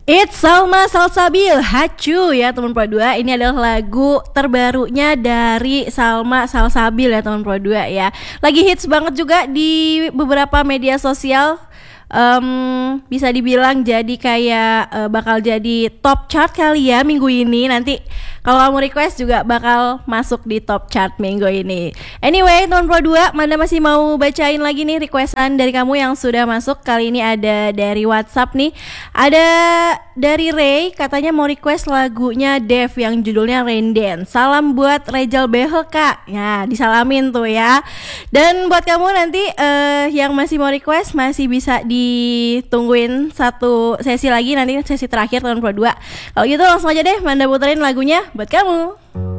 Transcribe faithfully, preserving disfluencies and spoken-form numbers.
It's Salma Salsabil Hacu ya teman Pro dua. Ini adalah lagu terbarunya dari Salma Salsabil ya teman Pro dua ya. Lagi hits banget juga di beberapa media sosial. Um, bisa dibilang jadi kayak uh, bakal jadi top chart kali ya minggu ini. Nanti kalau kamu request juga bakal masuk di top chart minggu ini. Anyway, teman Pro dua, Manda masih mau bacain lagi nih requestan dari kamu yang sudah masuk. Kali ini ada dari WhatsApp nih. Ada dari Ray, katanya mau request lagunya Dev yang judulnya Rain Dance. Salam buat Rejal Behel kak. Ya, disalamin tuh ya. Dan buat kamu nanti uh, yang masih mau request masih bisa ditungguin satu sesi lagi, nanti sesi terakhir tahun Pro dua. Kalau gitu langsung aja deh Manda puterin lagunya buat kamu.